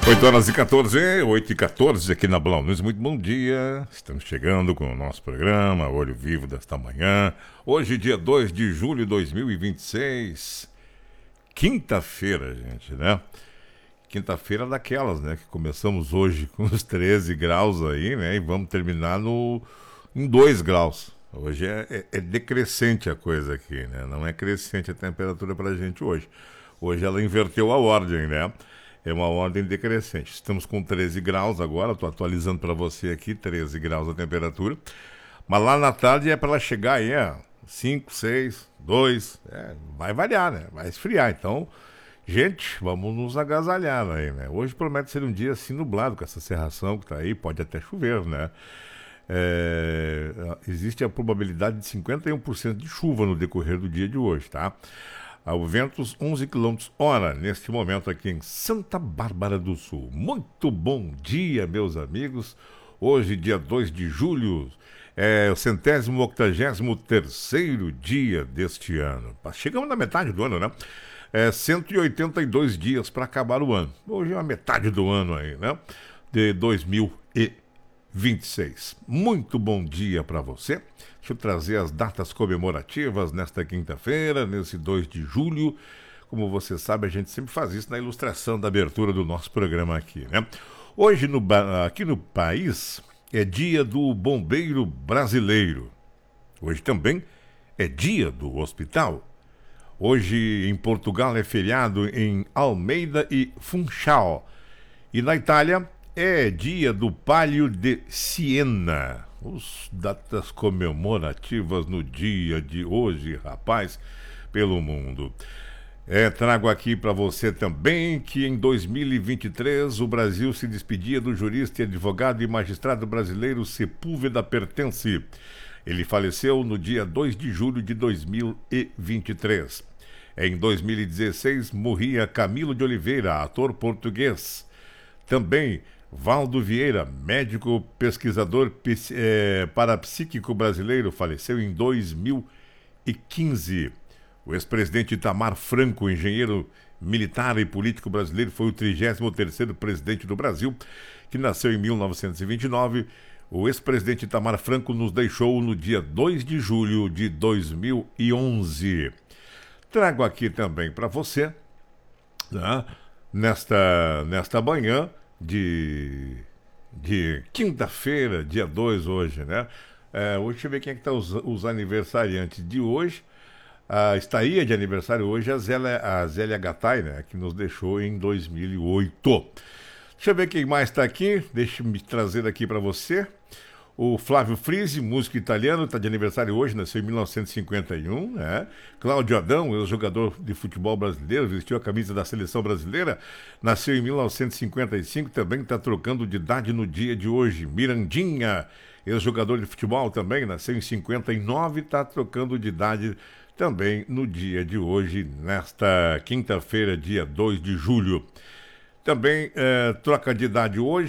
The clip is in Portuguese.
8h14, 8h14 aqui na Blau News. Muito bom dia. Estamos chegando com o nosso programa Olho Vivo desta manhã. Hoje, dia 2 de julho de 2026. Quinta-feira, gente, né? Quinta-feira daquelas, né? Que começamos hoje com os 13 graus aí, né? E vamos terminar em 2 graus. Hoje é decrescente a coisa aqui, né? Não é crescente a temperatura pra gente hoje. Hoje ela inverteu a ordem, né? É uma ordem decrescente. Estamos com 13 graus agora, estou atualizando para você aqui, 13 graus a temperatura. Mas lá na tarde é para ela chegar aí a 5, 6, 2, vai variar, né? Vai esfriar. Então, gente, vamos nos agasalhar aí, né? Hoje promete ser um dia assim nublado com essa cerração que está aí, pode até chover, né? Existe a probabilidade de 51% de chuva no decorrer do dia de hoje, tá? Ao ventos 11 km/h, neste momento aqui em Santa Bárbara do Sul. Muito bom dia, meus amigos. Hoje, dia 2 de julho, é o 183º dia deste ano. Chegamos na metade do ano, né? 182 dias para acabar o ano. Hoje é a metade do ano aí, né? De 2026. Muito bom dia para você. Deixa eu trazer as datas comemorativas nesta quinta-feira, nesse 2 de julho. Como você sabe, a gente sempre faz isso na ilustração da abertura do nosso programa aqui, né? Hoje, aqui no país, é dia do bombeiro brasileiro. Hoje também é dia do hospital. Hoje, em Portugal, é feriado em Almeida e Funchal. E na Itália, é dia do Palio de Siena. Os datas comemorativas no dia de hoje, rapaz, pelo mundo. Trago aqui para você também que em 2023 o Brasil se despedia do jurista, advogado e magistrado brasileiro Sepúlveda Pertence. Ele faleceu no dia 2 de julho de 2023. Em 2016 morria Camilo de Oliveira, ator português. Também Valdo Vieira, médico pesquisador parapsíquico brasileiro, faleceu em 2015. O ex-presidente Itamar Franco, engenheiro militar e político brasileiro, foi o 33º presidente do Brasil, que nasceu em 1929. O ex-presidente Itamar Franco nos deixou no dia 2 de julho de 2011. Trago aqui também para você, né, nesta manhã de quinta-feira, dia 2 hoje, né? Hoje, deixa eu ver quem é que tá os aniversariantes de hoje. Estaria de aniversário hoje a Zélia Gattai, né? Que nos deixou em 2008. Deixa eu ver quem mais está aqui. Deixa eu me trazer aqui para você. O Flávio Frizzi, músico italiano, está de aniversário hoje, nasceu em 1951, né? Cláudio Adão, ex-jogador de futebol brasileiro, vestiu a camisa da seleção brasileira, nasceu em 1955, também está trocando de idade no dia de hoje. Mirandinha, ex-jogador de futebol também, nasceu em 59, está trocando de idade também no dia de hoje, nesta quinta-feira, dia 2 de julho. Também troca de idade hoje